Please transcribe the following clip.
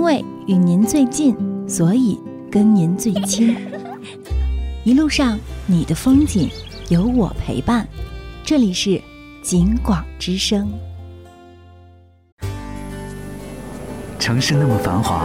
为与您最近，所以跟您最亲。一路上你的风景有我陪伴，这里是景广之声。 城市那么繁华，